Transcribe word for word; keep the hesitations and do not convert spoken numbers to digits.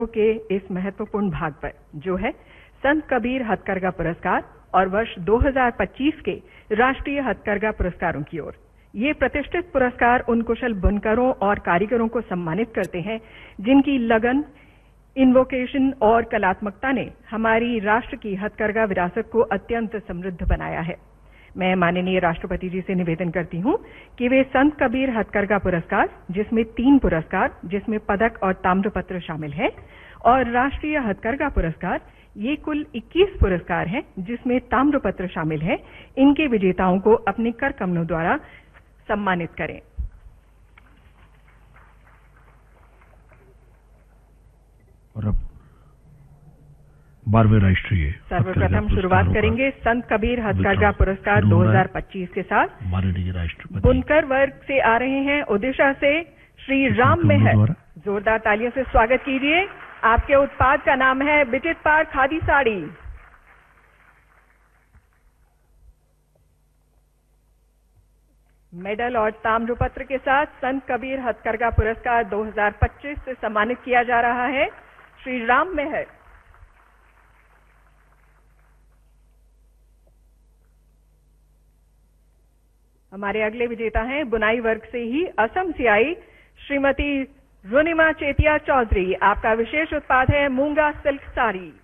के इस महत्वपूर्ण भाग पर, जो है संत कबीर हथकरघा पुरस्कार और वर्ष दो हज़ार पच्चीस के राष्ट्रीय हथकरघा पुरस्कारों की ओर। ये प्रतिष्ठित पुरस्कार उन कुशल बुनकरों और कारीगरों को सम्मानित करते हैं जिनकी लगन, इन्वोकेशन और कलात्मकता ने हमारी राष्ट्र की हथकरघा विरासत को अत्यंत समृद्ध बनाया है। मैं माननीय राष्ट्रपति जी से निवेदन करती हूं कि वे संत कबीर हथकरघा पुरस्कार, जिसमें तीन पुरस्कार, जिसमें पदक और ताम्रपत्र शामिल है, और राष्ट्रीय हथकरघा पुरस्कार, ये कुल इक्कीस पुरस्कार हैं जिसमें ताम्रपत्र शामिल है, इनके विजेताओं को अपने कर कमलों द्वारा सम्मानित करें। और अब बारहवें राष्ट्रीय सर्वप्रथम शुरुआत करेंगे संत कबीर हथकरघा पुरस्कार दो हज़ार पच्चीस के साथ। माननीय राष्ट्रपति बुनकर वर्ग से आ रहे हैं ओडिशा से श्री राम मेहर। जोरदार तालियों से स्वागत कीजिए। आपके उत्पाद का नाम है बिटित पार खादी साड़ी। मेडल और ताम्रपत्र के साथ संत कबीर हथकरघा पुरस्कार दो हज़ार पच्चीस से सम्मानित किया जा रहा है श्री राम मेहर। हमारे अगले विजेता हैं बुनाई वर्ग से ही असम से आई श्रीमती रुनिमा चेतिया चौधरी। आपका विशेष उत्पाद है मूंगा सिल्क साड़ी।